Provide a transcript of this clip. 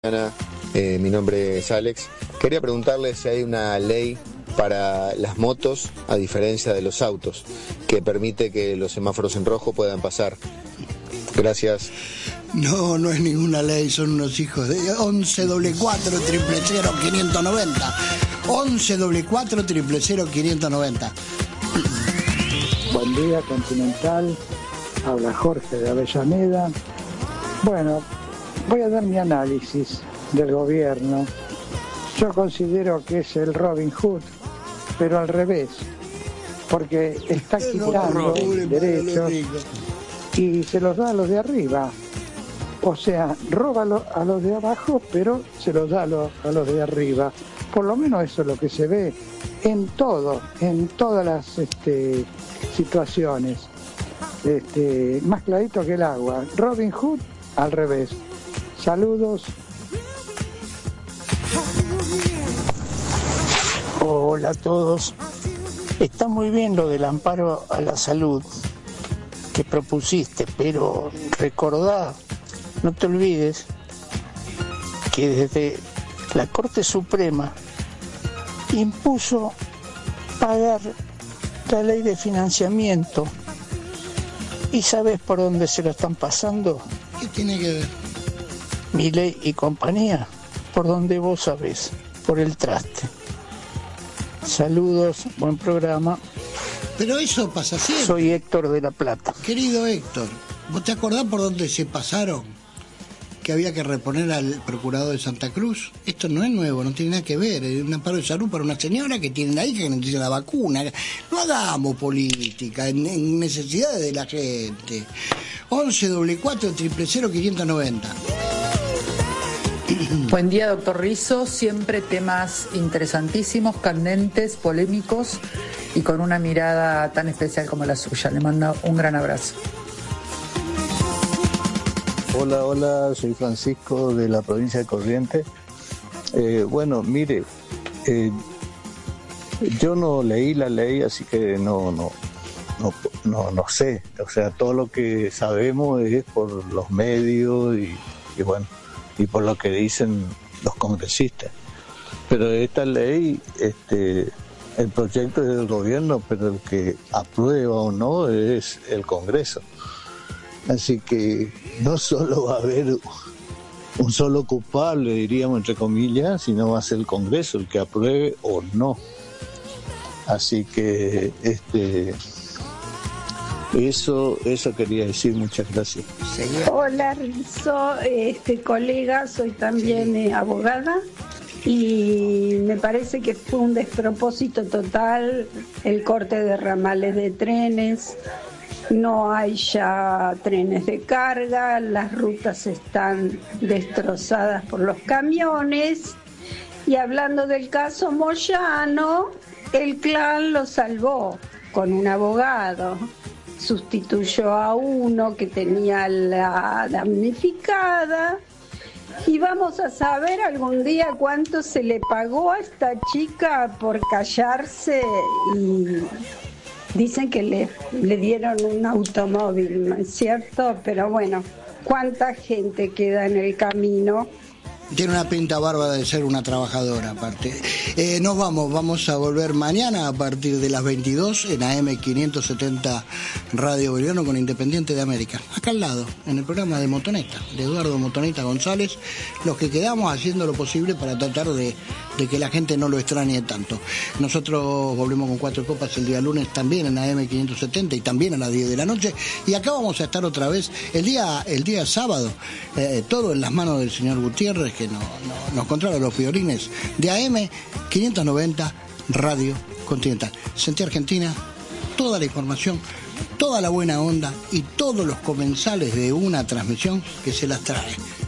Mi nombre es Alex. Quería preguntarle si hay una ley para las motos, a diferencia de los autos, que permite que los semáforos en rojo puedan pasar. Gracias. No, no es ninguna ley, son unos hijos de 11 4 000 590. 11 4 000 590. Buen día, Continental. Habla Jorge de Avellaneda. Bueno, voy a dar mi análisis del gobierno. Yo considero que es el Robin Hood, pero al revés, porque está quitando derechos y se los da a los de arriba. O sea, roba a los de abajo, pero se los da a los de arriba. Por lo menos eso es lo que se ve en todas las situaciones. Más clarito que el agua. Robin Hood al revés. Saludos. Hola a todos. Está muy bien lo del amparo a la salud que propusiste, pero recordá, no te olvides que desde la Corte Suprema impuso pagar la ley de financiamiento. ¿Y sabes por dónde se lo están pasando? ¿Qué tiene que ver? Milei y compañía, por donde vos sabés, por el traste. Saludos, buen programa. Pero eso pasa siempre. Soy Héctor de La Plata. Querido Héctor, ¿vos te acordás por dónde se pasaron? Que había que reponer al procurador de Santa Cruz. Esto no es nuevo, no tiene nada que ver. Es un amparo de salud para una señora que tiene una hija que necesita la vacuna. No hagamos política en necesidades de la gente. 11 4 000 590. Buen día, doctor Rizzo. Siempre temas interesantísimos, candentes, polémicos y con una mirada tan especial como la suya. Le mando un gran abrazo. Hola, soy Francisco de la provincia de Corrientes. Bueno, mire, yo no leí la ley, así que no sé. O sea, todo lo que sabemos es por los medios y bueno, y por lo que dicen los congresistas. Pero esta ley, el proyecto es del gobierno, pero el que aprueba o no es el Congreso. Así que no solo va a haber un solo culpable, diríamos entre comillas, sino va a ser el Congreso el que apruebe o no. Así que eso quería decir. Muchas gracias. Hola Rizzo, colega, soy también abogada y me parece que fue un despropósito total el corte de ramales de trenes. No hay ya trenes de carga, las rutas están destrozadas por los camiones. Y hablando del caso Moyano, el clan lo salvó con un abogado. Sustituyó a uno que tenía la damnificada. Y vamos a saber algún día cuánto se le pagó a esta chica por callarse y... Dicen que le dieron un automóvil, ¿no es cierto? Pero bueno, ¿cuánta gente queda en el camino? Tiene una pinta bárbara de ser una trabajadora, aparte. Nos vamos a volver mañana a partir de las 22 en AM 570 Radio Boliviano con Independiente de América. Acá al lado, en el programa de Motoneta, de Eduardo Motoneta González, los que quedamos haciendo lo posible para tratar de que la gente no lo extrañe tanto. Nosotros volvemos con Cuatro Copas el día lunes también en AM 570 y también a las 10 de la noche. Y acá vamos a estar otra vez el día sábado, todo en las manos del señor Gutiérrez, que nos controla los violines de AM 590 Radio Continental. Sentí Argentina, toda la información, toda la buena onda y todos los comensales de una transmisión que se las trae.